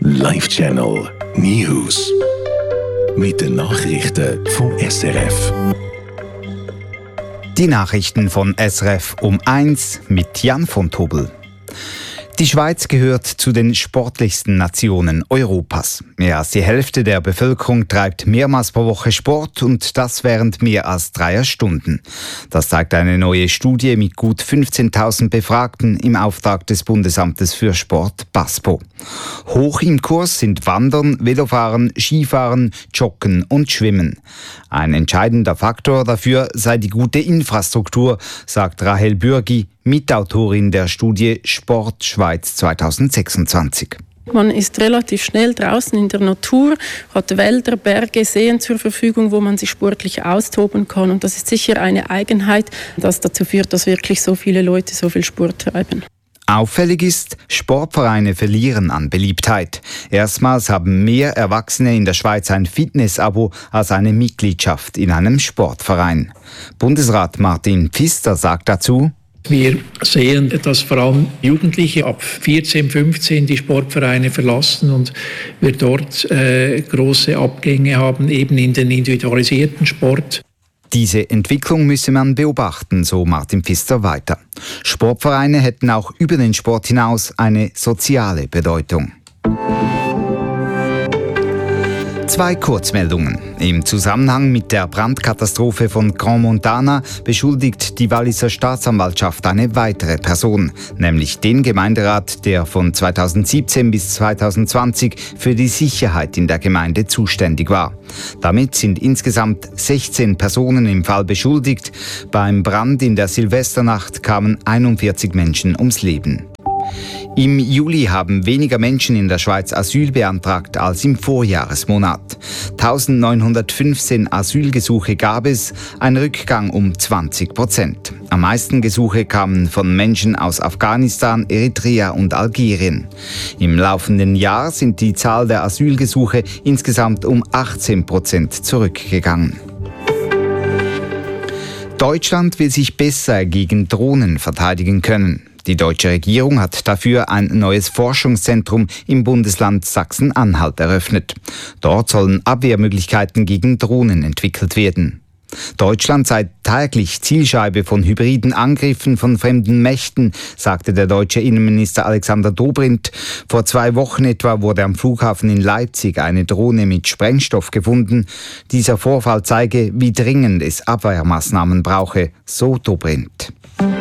Live Channel News. Mit den Nachrichten von SRF. Die Nachrichten von SRF um 1 mit Jan von Tobel. Die Schweiz gehört zu den sportlichsten Nationen Europas. Mehr als die Hälfte der Bevölkerung treibt mehrmals pro Woche Sport und das während mehr als 3 Stunden. Das zeigt eine neue Studie mit gut 15.000 Befragten im Auftrag des Bundesamtes für Sport BASPO. Hoch im Kurs sind Wandern, Velofahren, Skifahren, Joggen und Schwimmen. Ein entscheidender Faktor dafür sei die gute Infrastruktur, sagt Rahel Bürgi, Mitautorin der Studie Sport Schweiz 2026. Man ist relativ schnell draußen in der Natur, hat Wälder, Berge, Seen zur Verfügung, wo man sich sportlich austoben kann. Und das ist sicher eine Eigenheit, das dazu führt, dass wirklich so viele Leute so viel Sport treiben. Auffällig ist, Sportvereine verlieren an Beliebtheit. Erstmals haben mehr Erwachsene in der Schweiz ein Fitness-Abo als eine Mitgliedschaft in einem Sportverein. Bundesrat Martin Pfister sagt dazu: Wir sehen, dass vor allem Jugendliche ab 14, 15 die Sportvereine verlassen und wir dort große Abgänge haben, eben in den individualisierten Sport. Diese Entwicklung müsse man beobachten, so Martin Pfister weiter. Sportvereine hätten auch über den Sport hinaus eine soziale Bedeutung. 2 Kurzmeldungen. Im Zusammenhang mit der Brandkatastrophe von Grand Montana beschuldigt die Walliser Staatsanwaltschaft eine weitere Person, nämlich den Gemeinderat, der von 2017 bis 2020 für die Sicherheit in der Gemeinde zuständig war. Damit sind insgesamt 16 Personen im Fall beschuldigt. Beim Brand in der Silvesternacht kamen 41 Menschen ums Leben. Im Juli haben weniger Menschen in der Schweiz Asyl beantragt als im Vorjahresmonat. 1915 Asylgesuche gab es, ein Rückgang um 20%. Am meisten Gesuche kamen von Menschen aus Afghanistan, Eritrea und Algerien. Im laufenden Jahr sind die Zahl der Asylgesuche insgesamt um 18% zurückgegangen. Deutschland will sich besser gegen Drohnen verteidigen können. Die deutsche Regierung hat dafür ein neues Forschungszentrum im Bundesland Sachsen-Anhalt eröffnet. Dort sollen Abwehrmöglichkeiten gegen Drohnen entwickelt werden. Deutschland sei täglich Zielscheibe von hybriden Angriffen von fremden Mächten, sagte der deutsche Innenminister Alexander Dobrindt. Vor 2 Wochen etwa wurde am Flughafen in Leipzig eine Drohne mit Sprengstoff gefunden. Dieser Vorfall zeige, wie dringend es Abwehrmaßnahmen brauche, so Dobrindt.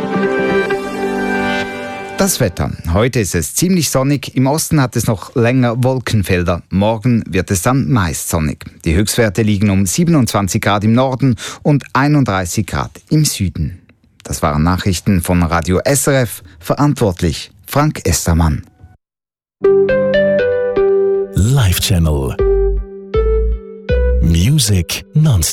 Das Wetter. Heute ist es ziemlich sonnig. Im Osten hat es noch länger Wolkenfelder. Morgen wird es dann meist sonnig. Die Höchstwerte liegen um 27 Grad im Norden und 31 Grad im Süden. Das waren Nachrichten von Radio SRF. Verantwortlich Frank Estermann. Live Channel Music nonstop.